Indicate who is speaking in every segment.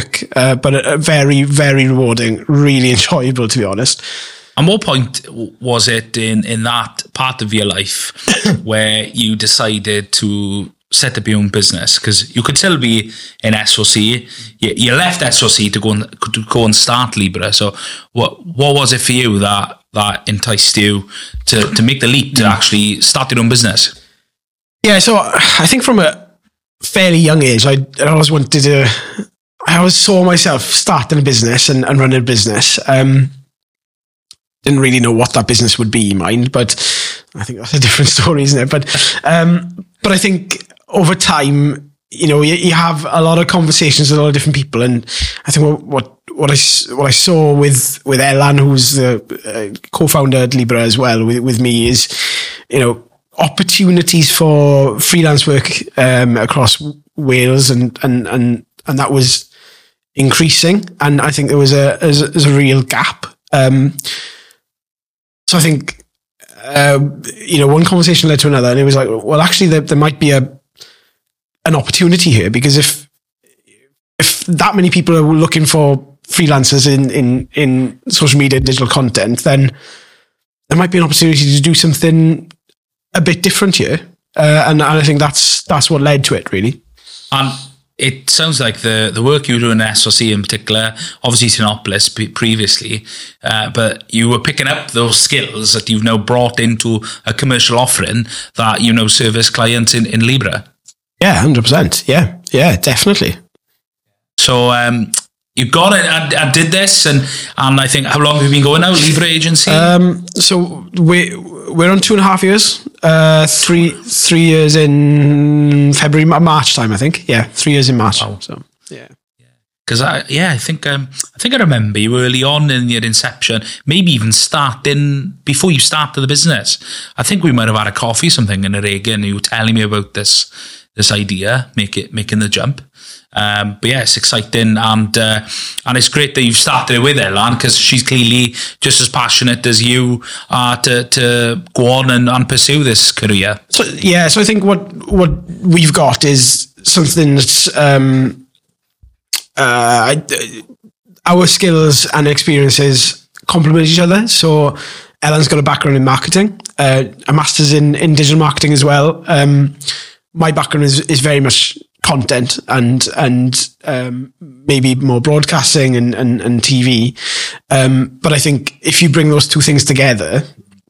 Speaker 1: work, but very, very rewarding, really enjoyable, to be honest.
Speaker 2: And what point was it in that part of your life where you decided to set up your own business? Because you could still be in SOC. You left SOC to go and start Libra. So what was it for you that enticed you to make the leap to actually start your own business?
Speaker 1: Yeah, so I think from a fairly young age, I always wanted to. I always saw myself starting a business and running a business. Didn't really know what that business would be, mind, but I think that's a different story, isn't it? But I think over time, you have a lot of conversations with a lot of different people, and I think what I saw with Elan, who's the co-founder at Libra as well, with me, is opportunities for freelance work across Wales, and that was increasing, and I think there was a real gap. So I think, one conversation led to another, and it was like, well, actually, there might be an opportunity here, because if that many people are looking for freelancers in social media and digital content, then there might be an opportunity to do something a bit different here. And I think that's what led to it, really.
Speaker 2: It sounds like the work you do in SOC in particular, obviously Sinopolis previously, but you were picking up those skills that you've now brought into a commercial offering that service clients in Libra.
Speaker 1: Yeah, 100%. Yeah, definitely.
Speaker 2: So you got it and did this, and I think, how long have you been going now, Libra Agency?
Speaker 1: So we're on 2.5 years. 3 years in February, March time, I think. Yeah, 3 years in March. Wow. So yeah.
Speaker 2: Because I think I remember you early on in your inception, maybe even starting before you started the business. I think we might have had a coffee or something in a Reagan, and you were telling me about this idea, making the jump. But yeah, it's exciting, and it's great that you've started it with Elan, because she's clearly just as passionate as you are to go on and pursue this career.
Speaker 1: So I think what we've got is something that's our skills and experiences complement each other. So Elan's got a background in marketing, a master's in digital marketing as well. My background is very much content and maybe more broadcasting and TV. But I think if you bring those two things together,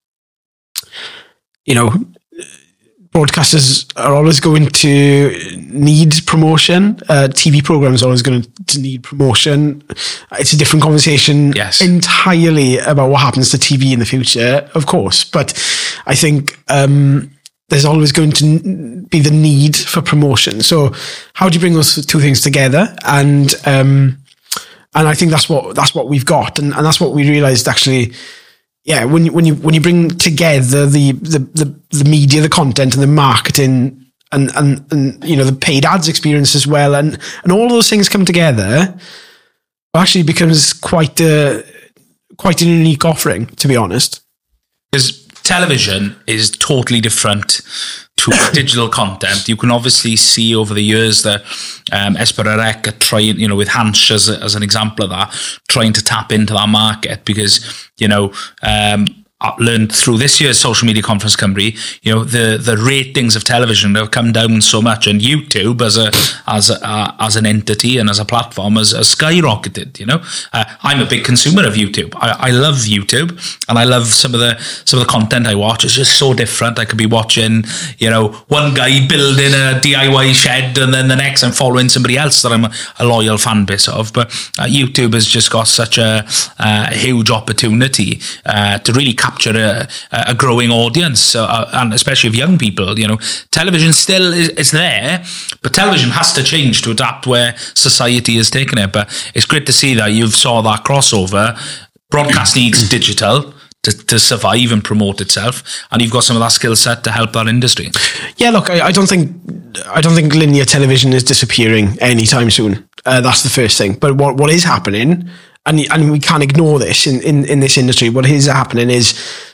Speaker 1: broadcasters are always going to need promotion. TV programs are always going to need promotion. It's a different conversation entirely about what happens to TV in the future, of course. But I think there's always going to be the need for promotion. So how do you bring those two things together? And I think that's what we've got, and that's what we realized actually. Yeah, when you bring together the media, the content, and the marketing, and the paid ads experience as well, and all those things come together, actually becomes quite a unique offering, to be honest.
Speaker 2: Because television is totally different to digital content. You can obviously see over the years that Espararec are trying, with Hansh as an example of that, trying to tap into that market, because, I learned through this year's Social Media Conference Cymru, the ratings of television have come down so much, and YouTube as an entity and as a platform has skyrocketed. I'm a big consumer of YouTube. I love YouTube, and I love some of the content I watch. It's just so different. I could be watching, one guy building a DIY shed, and then the next I'm following somebody else that I'm a loyal fan base of. But YouTube has just got such a huge opportunity to really capture a growing audience, and especially of young people. Television still is there, but television has to change to adapt where society is taking it. But it's great to see that you've saw that crossover. Broadcast needs digital to survive and promote itself, and you've got some of that skill set to help that industry. Yeah,
Speaker 1: look, I don't think linear television is disappearing anytime soon. That's the first thing. But what is happening, and we can't ignore this in this industry, what is happening is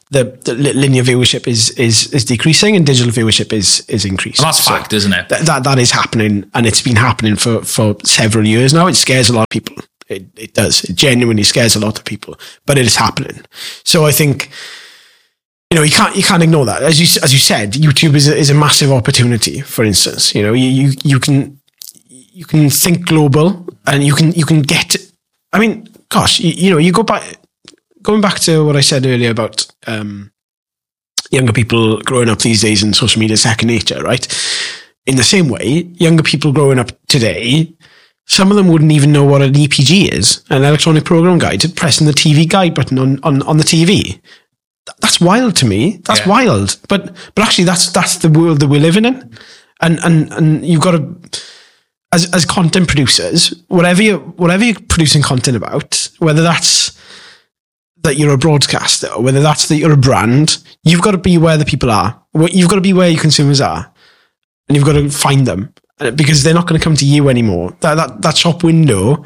Speaker 1: the linear viewership is decreasing and digital viewership is increasing.
Speaker 2: Well, that's fact, isn't it?
Speaker 1: That is happening, and it's been happening for several years now. It scares a lot of people. It does. It genuinely scares a lot of people, but it is happening. So I think, you can't ignore that. As you said, YouTube is a massive opportunity. For instance, you can think global, and you can get. I mean, gosh, you going back to what I said earlier about younger people growing up these days and social media is second nature, right? In the same way, younger people growing up today, some of them wouldn't even know what an EPG is, an electronic program guide, pressing the TV guide button on the TV. That's wild to me. That's wild. But actually, that's the world that we're living in, and you've got to, as content producers, whatever you're producing content about, whether that's that you're a broadcaster, or whether that's that you're a brand, you've got to be where the people are. You've got to be where your consumers are, and you've got to find them, because they're not going to come to you anymore. That shop window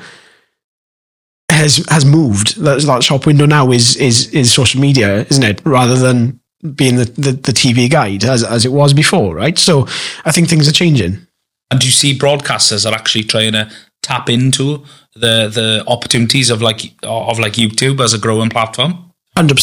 Speaker 1: has moved. That shop window now is social media, isn't it? Rather than being the TV guide as it was before, right? So I think things are changing.
Speaker 2: And do you see broadcasters are actually trying to tap into the opportunities of YouTube as a growing platform?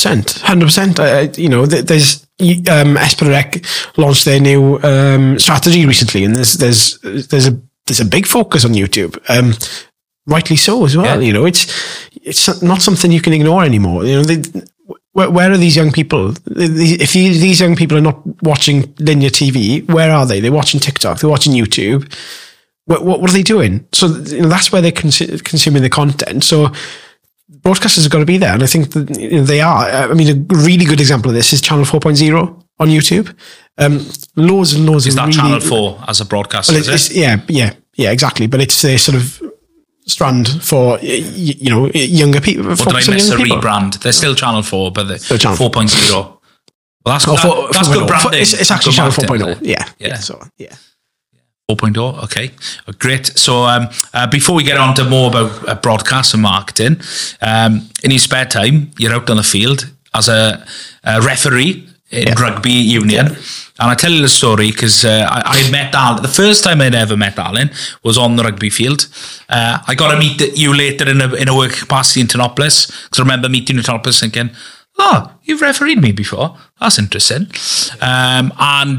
Speaker 1: 100%. There's Esperarec launched their new strategy recently, and there's a big focus on YouTube. Rightly so as well. Yeah. It's not something you can ignore anymore. Where are these young people? If these young people are not watching linear TV, where are they? They're watching TikTok. They're watching YouTube. What are they doing? So that's where they're consuming the content. So broadcasters have got to be there, and I think that they are. I mean, a really good example of this is Channel 4.0 on YouTube. Loads and loads.
Speaker 2: Is that Channel 4 as a broadcaster?
Speaker 1: Yeah, exactly. But it's a sort of strand for younger people.
Speaker 2: Or did I miss a rebrand? They're still Channel 4, but they're 4.0. Well, that's good branding.
Speaker 1: It's actually Channel 4.0. Yeah. So, yeah.
Speaker 2: 4.0, okay, great. So before we get on to more about broadcast and marketing, in your spare time, you're out on the field as a referee in rugby union. Yeah. And I tell you the story because I had met Alan. The first time I'd ever met Alan was on the rugby field. I got to meet you later in a work capacity in Tinopolis, because I remember meeting you in Tinopolis thinking, oh, you've refereed me before. That's interesting. And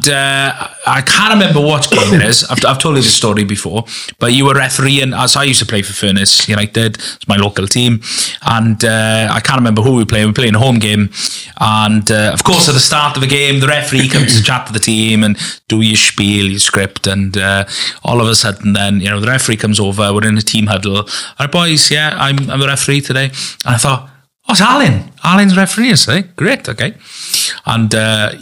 Speaker 2: I can't remember what game it is. I've told you this story before, but you were refereeing, as I used to play for Furness United. It's my local team. And I can't remember who we were playing. We were playing a home game. And of course, at the start of the game, the referee comes to chat to the team and do your spiel, your script. And all of a sudden then, the referee comes over. We're in a team huddle. All right, boys, I'm the referee today. And I thought, oh, it's Alan. Alan's referee today. Great, okay. And,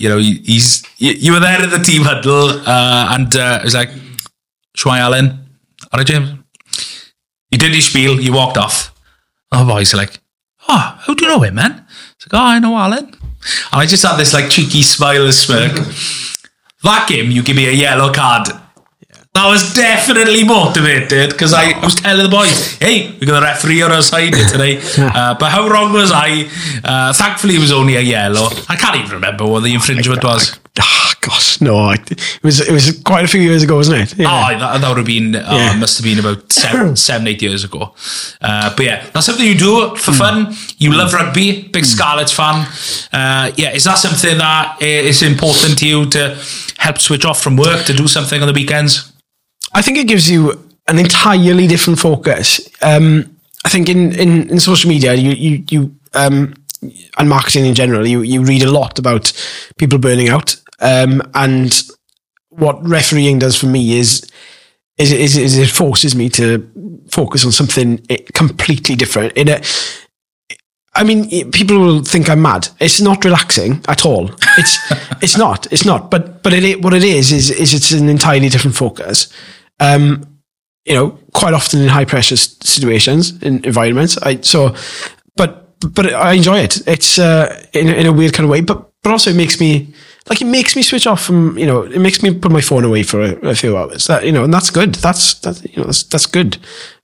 Speaker 2: you were there in the team huddle, and it was like, Shwai Alan. All right, James. You did your spiel, you walked off. Oh, boys are like, oh, how do you know him, man? It's like, oh, I know Alan. And I just had this like cheeky smile and smirk. That game, you give me a yellow card. I was definitely motivated because I was telling the boys, hey, we got a referee on our side here today. But how wrong was I? Thankfully, it was only a yellow. I can't even remember what the infringement was.
Speaker 1: Gosh, no. It was quite a few years ago, wasn't it?
Speaker 2: Yeah. That would have been, must have been about 7-8 years ago. But yeah, that's something you do for fun. You love rugby, big Scarlets fan. Is that something that is important to you to help switch off from work, to do something on the weekends?
Speaker 1: I think it gives you an entirely different focus. I think in social media, you and marketing in general, you read a lot about people burning out. And what refereeing does for me is it forces me to focus on something completely different. People will think I'm mad. It's not relaxing at all. It's not. But what it is it's an entirely different focus. Quite often in high pressure situations, in environments. But I enjoy it. It's in a weird kind of way. But also it makes me switch off from. It makes me put my phone away for a few hours. And that's good. That's good.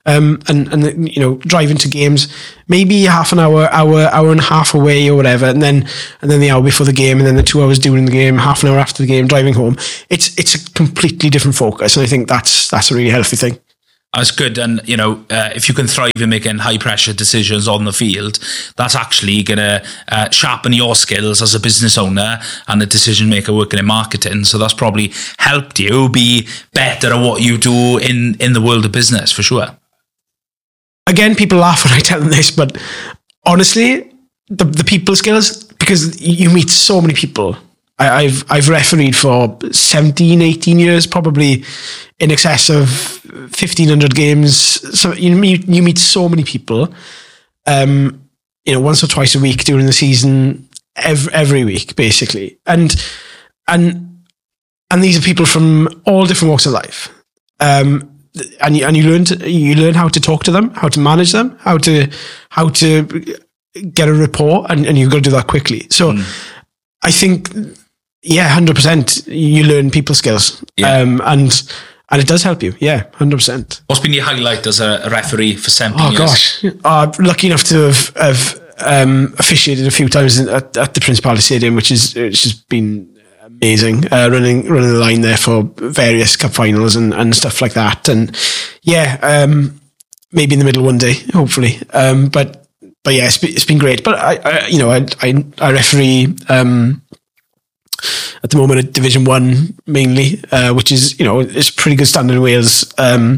Speaker 1: and driving to games, maybe half an hour and a half away or whatever, and then the hour before the game, and then the 2 hours during the game, half an hour after the game, driving home. It's a completely different focus, and I think that's a really healthy thing.
Speaker 2: That's good. And, if you can thrive in making high-pressure decisions on the field, that's actually going to sharpen your skills as a business owner and a decision maker working in marketing. So that's probably helped you be better at what you do in the world of business, for sure.
Speaker 1: Again, people laugh when I tell them this, but honestly, the people skills, because you meet so many people. I've refereed for 17, 18 years, probably in excess of 1,500 games. So you meet so many people, once or twice a week during the season, every week, basically. And these are people from all different walks of life. And you learn how to talk to them, how to manage them, how to get a rapport, and you've got to do that quickly. So I think, 100%, you learn people skills. And it does help you. 100%.
Speaker 2: What's been your highlight as a referee for 17 years?
Speaker 1: Oh gosh, lucky enough to have officiated a few times at the Principality Stadium, which has been amazing. Running the line there for various cup finals and stuff like that. And maybe in the middle one day, hopefully. But yeah, it's been great. But I referee at the moment at Division 1 mainly, which is it's a pretty good standard in Wales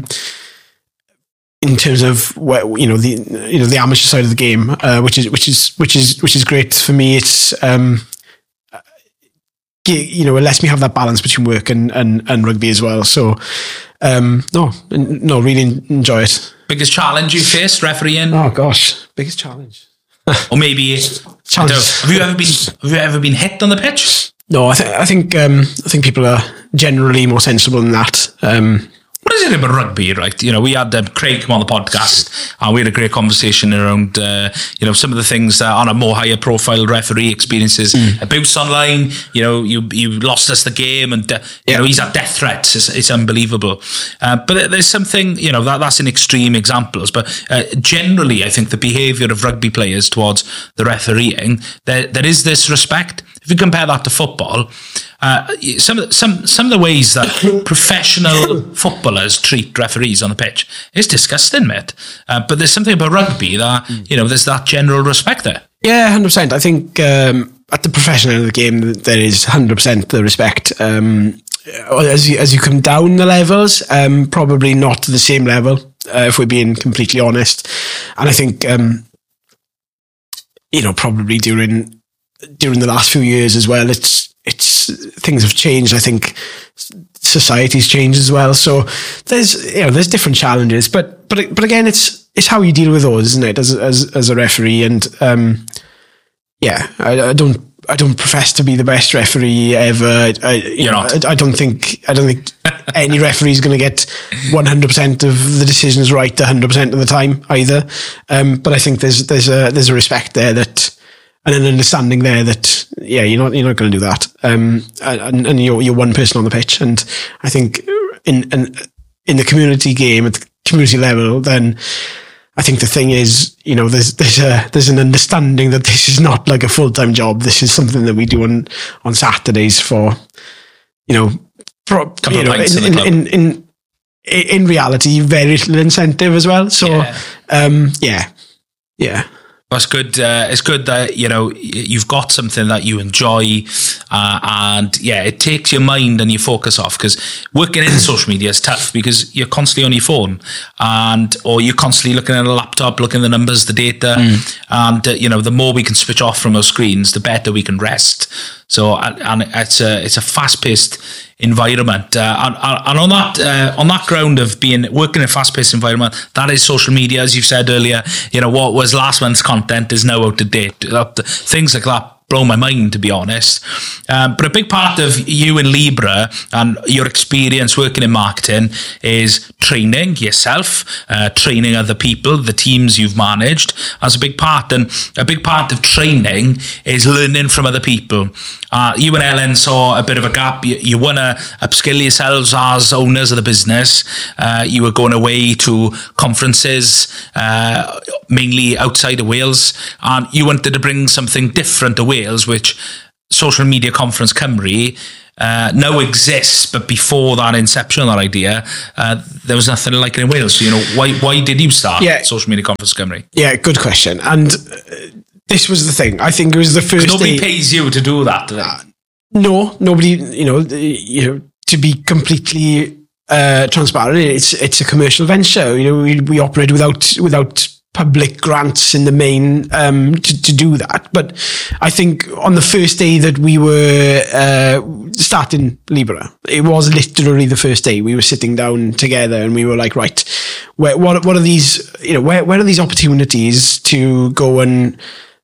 Speaker 1: in terms of where, the amateur side of the game, which is great for me. It's it lets me have that balance between work and rugby as well. So really enjoy it.
Speaker 2: Biggest challenge you faced refereeing?
Speaker 1: Oh gosh, biggest challenge.
Speaker 2: Or maybe have you ever been hit on the pitch?
Speaker 1: No, I think people are generally more sensible than that.
Speaker 2: What is it about rugby, right? We had Craig come on the podcast, and we had a great conversation around, some of the things on a more higher profile referee experiences. Abuse online, you lost us the game, and he's had death threats. It's unbelievable. But there's something, that's in extreme examples. But generally, I think the behaviour of rugby players towards the refereeing, there is this respect. If you compare that to football, some of the ways that professional footballers treat referees on the pitch is disgusting, mate. But there's something about rugby that there's that general respect there.
Speaker 1: Yeah, 100%. I think at the professional end of the game, there is 100% the respect. As you come down the levels, probably not to the same level, if we're being completely honest. And I think probably during the last few years as well, it's things have changed. I think society's changed as well. So there's different challenges, but again, it's how you deal with those, isn't it? As a referee, and I don't profess to be the best referee ever. I don't think any referee is going to get 100% of the decisions right 100% of the time either. But I think there's a respect there and an understanding there that you're not going to do that, and you're one person on the pitch. And I think in the community game at the community level, then I think the thing is, there's an understanding that this is not like a full-time job. This is something that we do on Saturdays for
Speaker 2: couple of pints in the club.
Speaker 1: In reality, very little incentive as well. So yeah.
Speaker 2: That's good. It's good that you've got something that you enjoy, and it takes your mind and your focus off. Because working in social media is tough because you're constantly on your phone, or you're constantly looking at a laptop, looking at the numbers, the data, and the more we can switch off from our screens, the better we can rest. So, and it's a fast-paced environment, and on that ground of working in a fast-paced environment, that is social media, as you've said earlier. What was last month's content is now out of date. Things like that blown my mind, to be honest. But a big part of you and Libra and your experience working in marketing is training yourself, training other people, the teams you've managed as a big part. And a big part of training is learning from other people. You and Ellen saw a bit of a gap. You want to upskill yourselves as owners of the business. You were going away to conferences, mainly outside of Wales, and you wanted to bring something different to Wales, which Social Media Conference Cymru now exists, but before that inception of that idea, there was nothing like it in Wales. So, you know, why did you start Social Media Conference Cymru?
Speaker 1: Yeah, good question. And this was the thing. I think it was the first.
Speaker 2: Nobody pays you to do that.
Speaker 1: No, nobody. You know, to be completely transparent, it's a commercial venture. You know, we operate without public grants in the main to do that. But I think on the first day that we were starting Libra, it was literally the first day we were sitting down together and we were like, right, what are these, you know, where are these opportunities to go and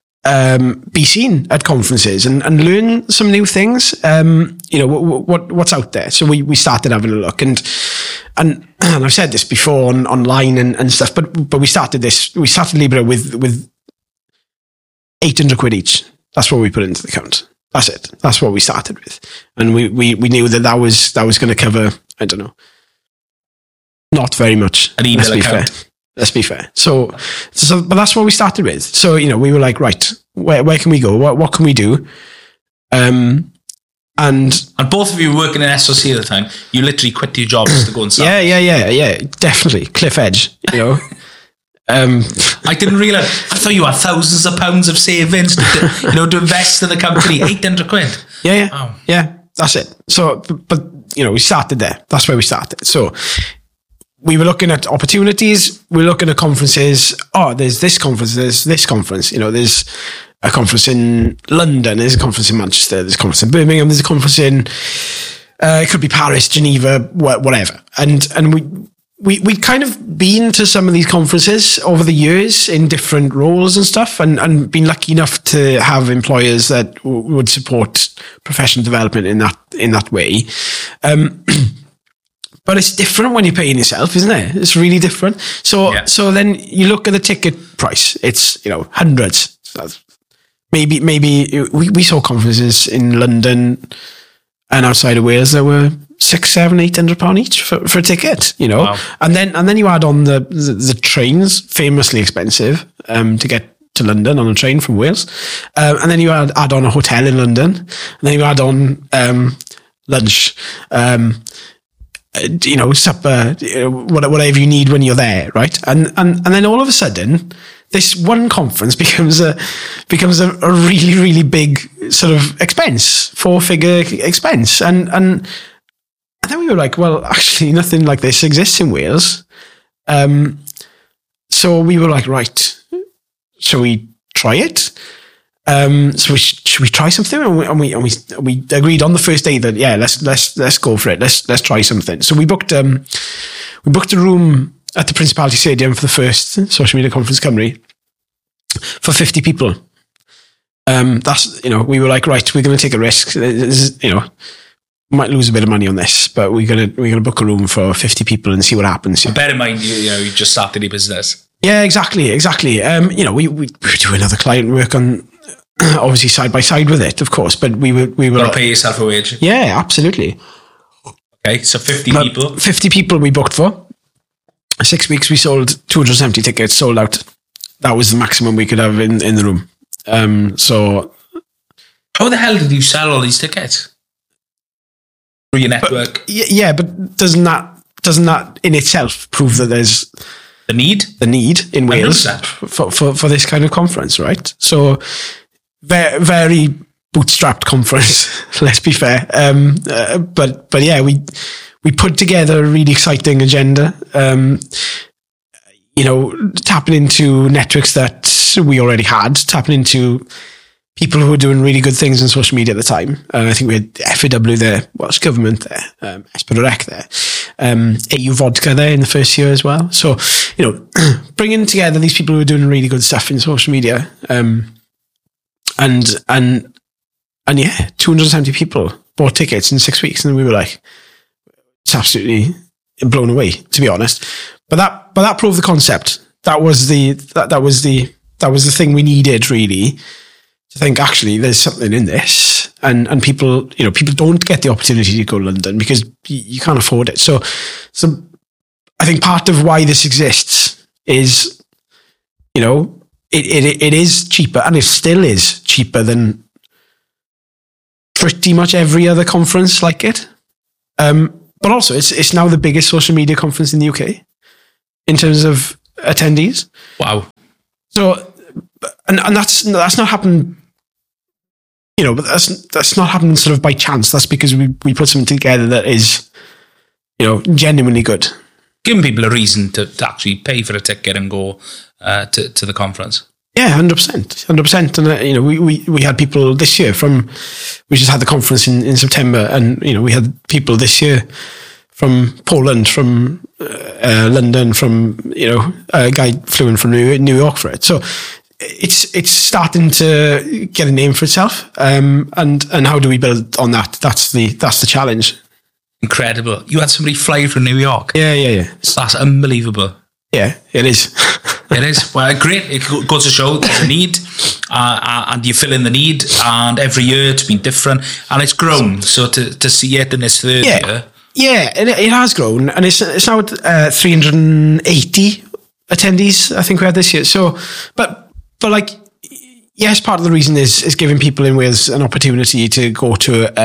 Speaker 1: be seen at conferences and learn some new things, you know, what's out there. So we started having a look, and I've said this before online and stuff, but we started Libra with 800 quid each. That's what we put into the account. That's it. That's what we started with. And we knew that was going to cover, I don't know, not very much.
Speaker 2: An email account.
Speaker 1: Let's be fair. So, but that's what we started with. So, you know, we were like, right, where can we go? What can we do? And
Speaker 2: both of you were working in SOC at the time. You literally quit your jobs to go and start.
Speaker 1: Yeah, definitely. Cliff edge, you know.
Speaker 2: I didn't realise. I thought you had thousands of pounds of savings to invest in the company. 800 quid.
Speaker 1: Yeah. Oh. Yeah, that's it. So, but, you know, we started there. That's where we started. So, we were looking at opportunities. We were looking at conferences. Oh, there's this conference. There's this conference. You know, there's a conference in London. There's a conference in Manchester. There's a conference in Birmingham. There's a conference in, it could be Paris, Geneva, whatever. And we'd kind of been to some of these conferences over the years in different roles and stuff, and been lucky enough to have employers that would support professional development in that way. But it's different when you're paying yourself, isn't it? It's really different. So then you look at the ticket price. It's, you know, hundreds. Maybe we saw conferences in London and outside of Wales that were £600-800 each for a ticket, you know. Wow. And then you add on the trains, famously expensive, to get to London on a train from Wales. And then you add on a hotel in London, and then you add on lunch, you know, supper, whatever you need when you're there, right? And then all of a sudden, this one conference becomes a really, really big sort of expense, 4-figure expense, and then we were like, well, actually, nothing like this exists in Wales. So we were like, right, shall we try it? So should we try something? And we agreed on the first day that, yeah, let's go for it. Let's try something. So we booked a room at the Principality Stadium for the first Social Media Conference Cymru for 50 people. That's, you know, we were like, right, we're going to take a risk. You know, might lose a bit of money on this, but we're gonna book a room for 50 people and see what happens.
Speaker 2: Bear in mind, you just started your business.
Speaker 1: Yeah, exactly. You know, we were doing other client work on, obviously side by side with it, of course, but we were
Speaker 2: gotta pay yourself a wage.
Speaker 1: Yeah, absolutely.
Speaker 2: Okay, so 50 people.
Speaker 1: 50 people we booked for. 6 weeks, we sold 270 tickets, sold out. That was the maximum we could have in the room. So,
Speaker 2: how the hell did you sell all these tickets? Through your network?
Speaker 1: But doesn't that in itself prove that there's
Speaker 2: the need
Speaker 1: in Wales for this kind of conference, right? So very, very bootstrapped conference, let's be fair. But yeah, we put together a really exciting agenda. You know, tapping into networks that we already had, tapping into people who were doing really good things in social media at the time. I think we had FAW there, Welsh Government there, Esbyrrec there, AU Vodka there in the first year as well. So, you know, bringing together these people who are doing really good stuff in social media, and And 270 people bought tickets in 6 weeks, and we were like, it's absolutely blown away, to be honest. But that proved the concept. That was the thing we needed, really, to think, actually, there's something in this. And people, people don't get the opportunity to go to London because you can't afford it. So I think part of why this exists is, it is cheaper, and it still is cheaper than pretty much every other conference like it. But also, it's now the biggest social media conference in the UK in terms of attendees.
Speaker 2: Wow.
Speaker 1: So, and that's not happened, but that's not happened sort of by chance. That's because we put something together that is, genuinely good.
Speaker 2: Giving people a reason to actually pay for a ticket and go to the conference.
Speaker 1: Yeah, 100%. And, we had people this year we just had the conference in September, and, we had people this year from Poland, from London, from, a guy flew in from New York for it. So it's starting to get a name for itself. And how do we build on that? That's the challenge.
Speaker 2: Incredible. You had somebody fly from New York.
Speaker 1: Yeah.
Speaker 2: That's unbelievable.
Speaker 1: Yeah, it is.
Speaker 2: It is. Well, great. It goes to show there's a need, and you fill in the need, and every year it's been different, and it's grown. So to see it in this third year.
Speaker 1: Yeah, it has grown, and it's now at 380 attendees, I think we had this year. So, but like, yes, part of the reason is giving people in Wales an opportunity to go to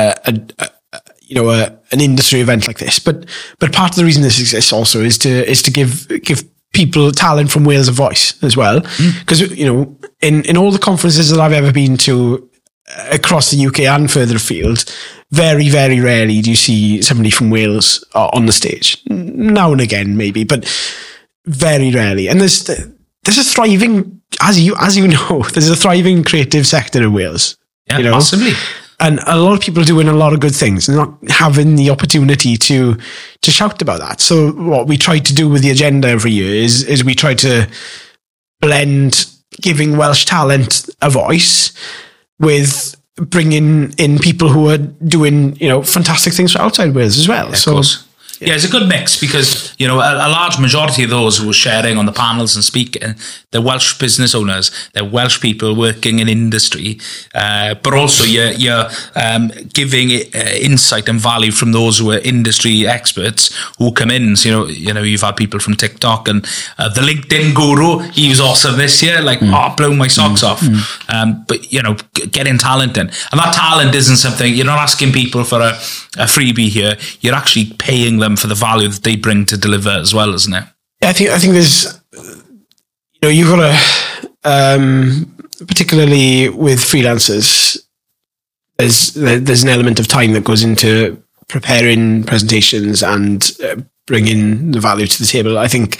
Speaker 1: an industry event like this. But part of the reason this exists also is to give people, talent from Wales, a voice as well. Because, in all the conferences that I've ever been to across the UK and further afield, very, very rarely do you see somebody from Wales on the stage. Now and again, maybe, but very rarely. And there's a thriving, as you know, there's a thriving creative sector in Wales.
Speaker 2: Yeah, massively.
Speaker 1: And a lot of people doing a lot of good things and not having the opportunity to shout about that. So what we try to do with the agenda every year is we try to blend giving Welsh talent a voice with bringing in people who are doing, fantastic things for outside Wales as well.
Speaker 2: Yeah, so, yeah, it's a good mix because, a large majority of those who are sharing on the panels and speaking, they're Welsh business owners, they're Welsh people working in industry, but also you're giving insight and value from those who are industry experts who come in. So, you've had people from TikTok and the LinkedIn guru, he was awesome this year, blown my socks off. But, getting talent in. And that talent isn't something, you're not asking people for a freebie here, you're actually paying them for the value that they bring to deliver as well, isn't it?
Speaker 1: Yeah, I think there's, you've got to, particularly with freelancers, there's an element of time that goes into preparing presentations and bringing the value to the table. I think,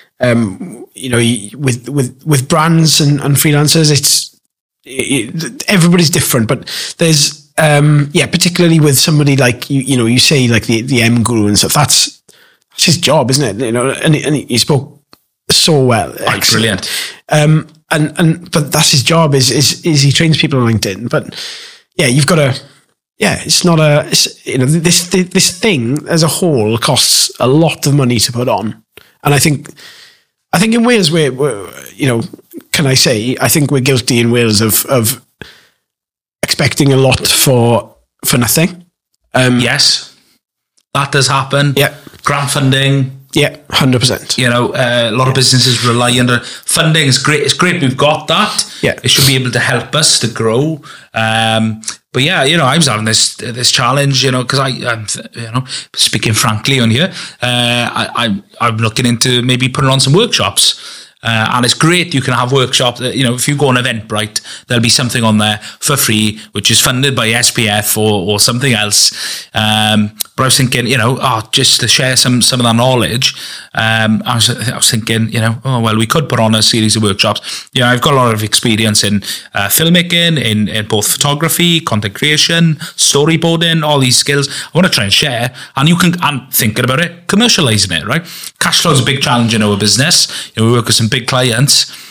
Speaker 1: with brands and freelancers, everybody's different, but there's, particularly with somebody like you say like the M guru and stuff. That's his job, isn't it? And he spoke so well.
Speaker 2: Brilliant.
Speaker 1: But that's his job. Is he trains people on LinkedIn? But yeah, you've got to. Yeah, it's not this thing as a whole costs a lot of money to put on, and I think in Wales we're can I say I think we're guilty in Wales of expecting a lot for nothing.
Speaker 2: Yes, that does happen.
Speaker 1: Yeah,
Speaker 2: grant funding.
Speaker 1: Yeah, 100%.
Speaker 2: A lot of businesses rely on funding. It's great. It's great we've got that.
Speaker 1: Yeah,
Speaker 2: it should be able to help us to grow. But yeah, I was having this challenge, because I'm speaking frankly on here, I'm looking into maybe putting on some workshops. And it's great you can have workshops. If you go on Eventbrite, there'll be something on there for free, which is funded by SPF or something else. But I was thinking, just to share some of that knowledge. I was thinking, we could put on a series of workshops. I've got a lot of experience in filmmaking, in both photography, content creation, storyboarding, all these skills. I want to try and share, and and thinking about it, commercializing it, right? Cash flow is a big challenge in our business. We work with some big clients.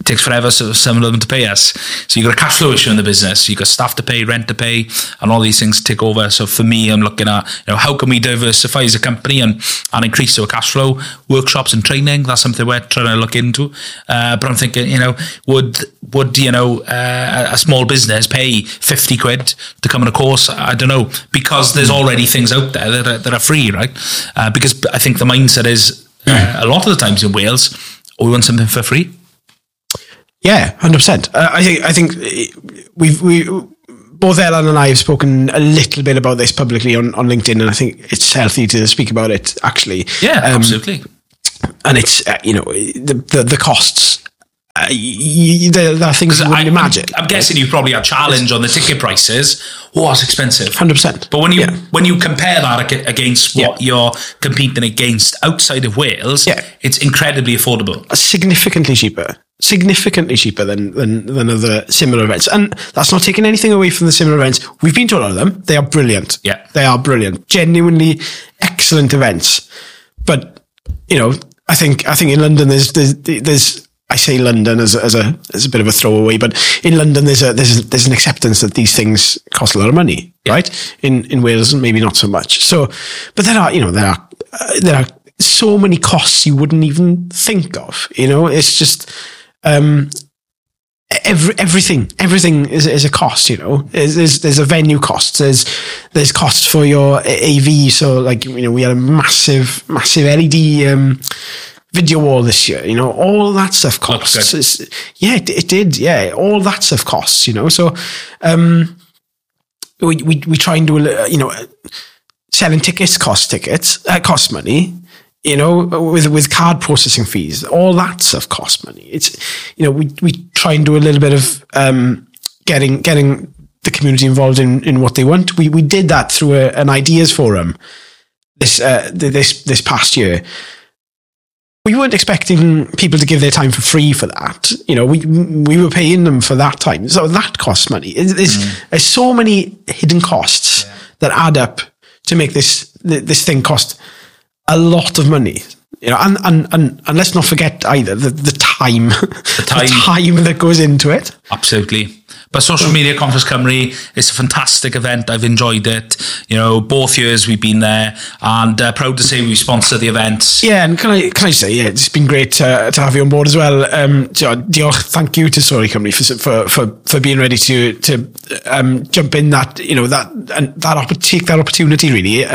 Speaker 2: it takes forever for some of them to pay us. So you've got a cash flow issue in the business. You've got staff to pay, rent to pay, and all these things take over. So for me, I'm looking at, how can we diversify as a company and increase our cash flow? Workshops and training, that's something we're trying to look into. But I'm thinking, would a small business pay 50 quid to come on a course? I don't know, because there's already things out there that are free, right? Because I think the mindset is a lot of the times in Wales, we want something for free.
Speaker 1: Yeah, 100%. I think we both Ellen and I have spoken a little bit about this publicly on LinkedIn, and I think it's healthy to speak about it actually.
Speaker 2: Yeah, absolutely.
Speaker 1: And it's the costs. There are things you wouldn't imagine.
Speaker 2: I'm guessing you probably had challenge on the ticket prices. Oh, it's expensive.
Speaker 1: 100%.
Speaker 2: But when you compare that against what you're competing against outside of Wales, it's incredibly affordable.
Speaker 1: Significantly cheaper than other similar events. And that's not taking anything away from the similar events. We've been to a lot of them. They are brilliant.
Speaker 2: Yeah.
Speaker 1: They are brilliant. Genuinely excellent events. But, I think in London there's I say London as a bit of a throwaway, but in London there's an acceptance that these things cost a lot of money, right? In Wales, maybe not so much. So, but there are so many costs you wouldn't even think of. It's just everything is a cost. There's a venue cost. There's costs for your AV. So we had a massive LED. Video wall this year, all that stuff costs. It did. Yeah, all that stuff costs. So, we try and do selling tickets costs money. With card processing fees, all that stuff costs money. It's we try and do a little bit of getting the community involved in what they want. We did that through an ideas forum this past year. We weren't expecting people to give their time for free for that. We were paying them for that time. So that costs money. There's so many hidden costs that add up to make this thing cost a lot of money. And let's not forget either the time that goes into it.
Speaker 2: Absolutely. But Social Media Conference Cymru is a fantastic event. I've enjoyed it. Both years we've been there, and proud to say we sponsored the events. Yeah,
Speaker 1: and can I say, it's been great to have you on board as well. Thank you to Story Cymru for being ready to jump in that take that opportunity really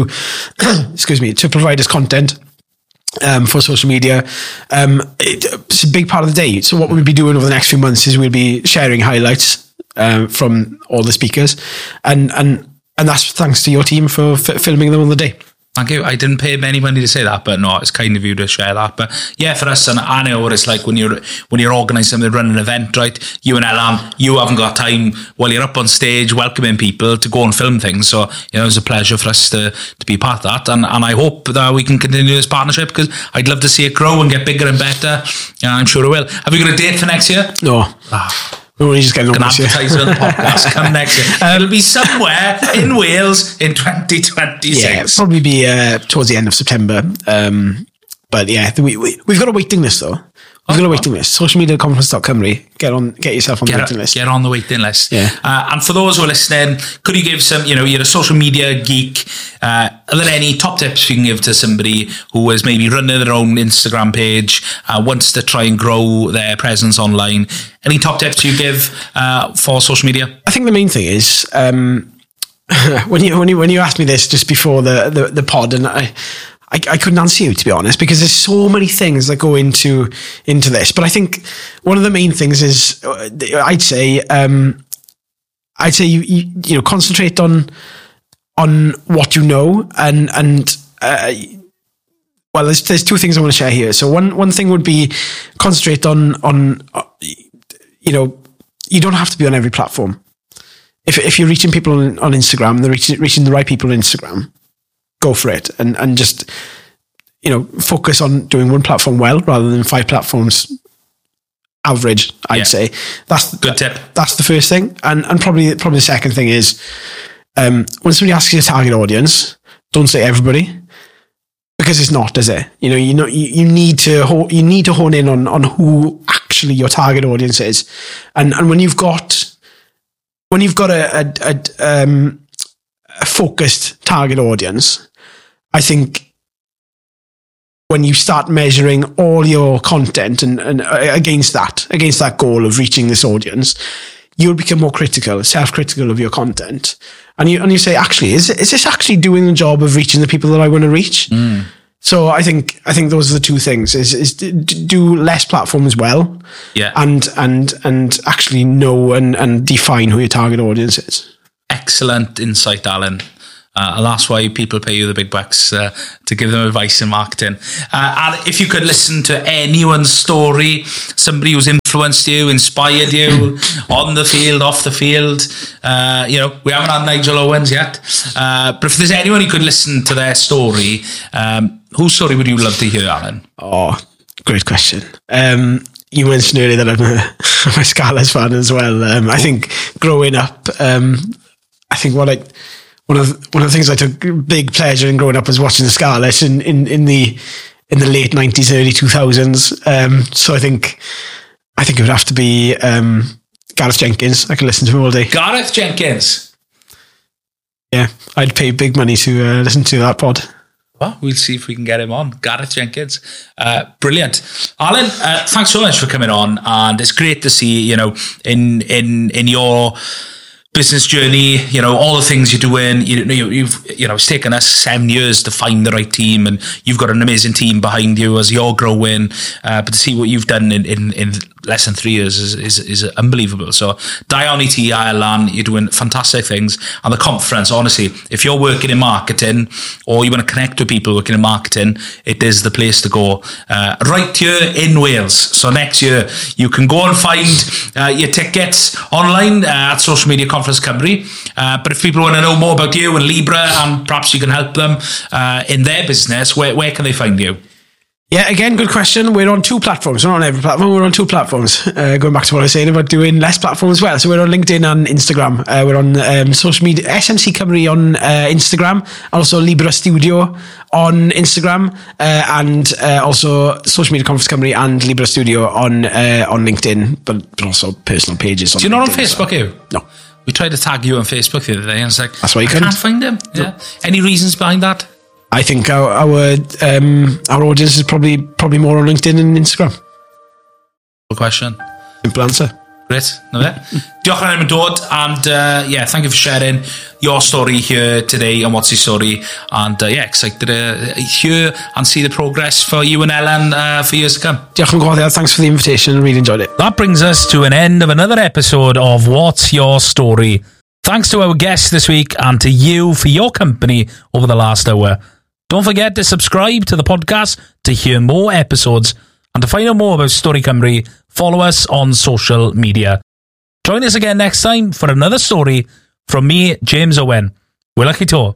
Speaker 1: to provide us content. For social media, it's a big part of the day. So what we'll be doing over the next few months is we'll be sharing highlights from all the speakers, and that's thanks to your team for filming them on the day.
Speaker 2: Thank you. I didn't pay any money to say that, but no, it's kind of you to share that. But yeah, for us, and I know what it's like when you're organising something, running an event, right? You and Ellen, you haven't got time while you're up on stage welcoming people to go and film things. So it was a pleasure for us to be part of that, and I hope that we can continue this partnership, because I'd love to see it grow and get bigger and better. I'm sure it will. Have you got a date for next year?
Speaker 1: No. We're just getting on
Speaker 2: advertise on the podcast come next year. It'll be somewhere in Wales in 2026.
Speaker 1: Yeah, it'll probably be towards the end of September. But yeah, we've got a waiting list though. We've got a waiting list. Socialmediaconference.cymru. Get yourself on the waiting list.
Speaker 2: Get on the waiting list.
Speaker 1: Yeah.
Speaker 2: And for those who are listening, could you give some, you're a social media geek. Are there any top tips you can give to somebody who is maybe running their own Instagram page, wants to try and grow their presence online? Any top tips you give for social media?
Speaker 1: I think the main thing is when you asked me this just before the pod, and I couldn't answer you, to be honest, because there's so many things that go into this. But I think one of the main things is I'd say you concentrate on what you know, and well, there's two things I want to share here. So one thing would be concentrate on you don't have to be on every platform. If you're reaching people on Instagram, they're reaching the right people on Instagram, go for it, and just focus on doing one platform well rather than 5 platforms average. I'd say that's
Speaker 2: good tip.
Speaker 1: That's the first thing, and probably the second thing is when somebody asks you a target audience, don't say everybody, because it's not, is it? You need to hone in on who actually actually your target audience is. And when you've got a focused target audience, I think when you start measuring all your content and against that goal of reaching this audience, you'll become more self-critical of your content. And you say, actually, is this actually doing the job of reaching the people that I want to reach? So I think those are the two things: is do less platforms well, and actually know and define who your target audience is.
Speaker 2: Excellent insight, Alan. And that's why people pay you the big bucks to give them advice in marketing. And if you could listen to anyone's story, somebody who's influenced you, inspired you, on the field, off the field, we haven't had Nigel Owens yet. But if there's anyone who could listen to their story, whose story would you love to hear, Alan?
Speaker 1: Oh, great question. You mentioned earlier that I'm a Scarlets fan as well. I think growing up, I think one of the things I took big pleasure in growing up was watching the Scarlets in the late 90s, early 2000s. So I think it would have to be Gareth Jenkins. I could listen to him all day.
Speaker 2: Gareth Jenkins.
Speaker 1: Yeah, I'd pay big money to listen to that pod.
Speaker 2: Well, we'll see if we can get him on. Gareth Jenkins. Brilliant. Alan, thanks so much for coming on. And it's great to see, in your business journey, all the things you're doing. It's taken us 7 years to find the right team, and you've got an amazing team behind you as you're growing. But to see what you've done in less than 3 years is unbelievable. So Diony Ireland, you're doing fantastic things. And the conference, honestly, if you're working in marketing or you want to connect with people working in marketing, it is the place to go. Right here in Wales. So next year you can go and find your tickets online at Social Media Conference Cymru. But if people want to know more about you and Libra, and perhaps you can help them in their business, where can they find you?
Speaker 1: Yeah, again, good question. We're on 2 platforms. We're not on every platform. We're on 2 platforms. Going back to what I was saying about doing less platforms as well. So we're on LinkedIn and Instagram. We're on social media, SMC Cymru on Instagram. Also Libra Studio on Instagram. And also Social Media Conference Cymru and Libra Studio on LinkedIn, but also personal pages.
Speaker 2: So you're not on Facebook, you?
Speaker 1: No.
Speaker 2: We tried to tag you on Facebook the other day, and it's like,
Speaker 1: that's why you
Speaker 2: can't find him. Yeah. No. Any reasons behind that?
Speaker 1: I think our audience is probably more on LinkedIn and Instagram.
Speaker 2: Good question.
Speaker 1: Simple answer.
Speaker 2: Great. Diolch yn dod, and thank you for sharing your story here today and what's your story, and excited to hear and see the progress for you and Ellen for years to come.
Speaker 1: Diolch yn gwahoddiad. Thanks for the invitation. I really enjoyed it.
Speaker 2: That brings us to an end of another episode of What's Your Story. Thanks to our guests this week and to you for your company over the last hour. Don't forget to subscribe to the podcast to hear more episodes, and to find out more about Story Cymru, follow us on social media. Join us again next time for another story from me, James Owen. We're lucky to.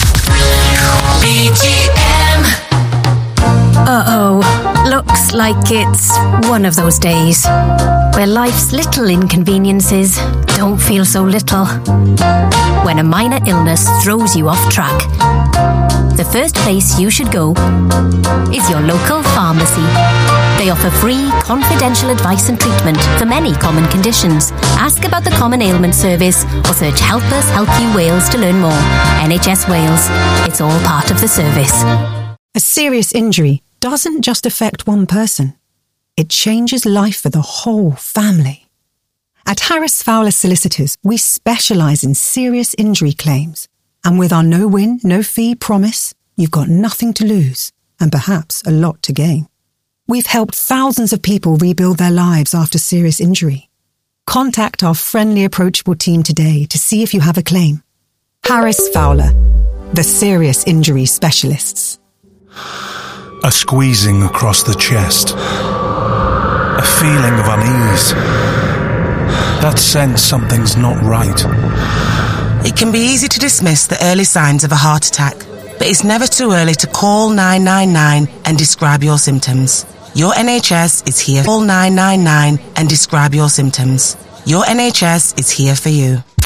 Speaker 3: Looks like it's one of those days where life's little inconveniences don't feel so little. When a minor illness throws you off track, the first place you should go is your local pharmacy. They offer free, confidential advice and treatment for many common conditions. Ask about the Common Ailment Service or search Help Us Help You Wales to learn more. NHS Wales. It's all part of the service.
Speaker 4: A serious injury doesn't just affect one person. It changes life for the whole family. At Harris Fowler Solicitors, we specialise in serious injury claims. And with our no-win, no-fee promise, you've got nothing to lose and perhaps a lot to gain. We've helped thousands of people rebuild their lives after serious injury. Contact our friendly, approachable team today to see if you have a claim. Harris Fowler, the serious injury specialists.
Speaker 5: A squeezing across the chest. A feeling of unease. That sense something's not right.
Speaker 6: It can be easy to dismiss the early signs of a heart attack, but it's never too early to call 999 and describe your symptoms. Your NHS is here. Call 999 and describe your symptoms. Your NHS is here for you.